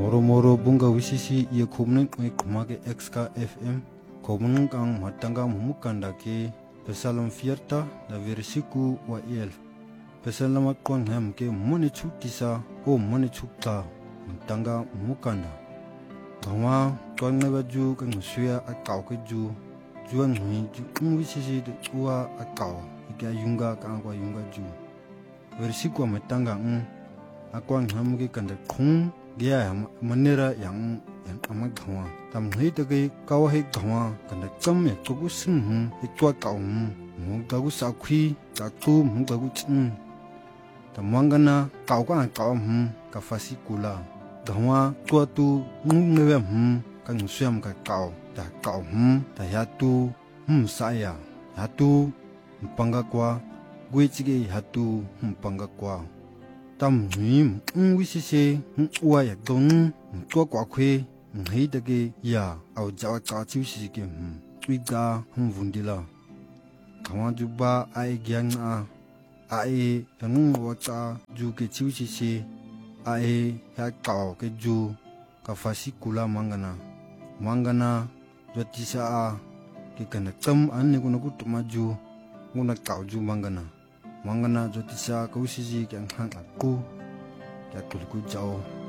Moro bunga wisisi ye khobnen kwe khumake XK FM khobnen kang matanga mumukanda ke pesalam fierta da versiku wa el pesalam kwang hem ke mone chutisa o mone chukta matanga mumukanda gawa kwang na baju kang suya akaw ke ju juan hui ju wisisi de chua akaw ika yunga kang kwa yunga ju versiku matanga akwang hem ke kanda khung dia manera yang amat gawa tam hei tage kaw hei gawa kana cham me chogu sin he chwa kaw mo gagu sakhi ta tu mo gagu chin tam mangana kaw ka fasi kula gawa chwa tu ngewe kan syam ka kaw ta ta ya tu saya ya tu panga kwa gwe ya tu panga kwa tam nim wisise wa ya dong to kwa khwe hei dage ya au jawa cha chu si ke twiga vundila kawa ju ba ai gyang ai yang wa cha ju ke chu si ai ya kaw ke ju ka fasi kula mangana jotisa ke kana tam an ne kuno kutuma ju nguna kaw ju mangana jotisa kausisi kyang hang aku ya kulku jauh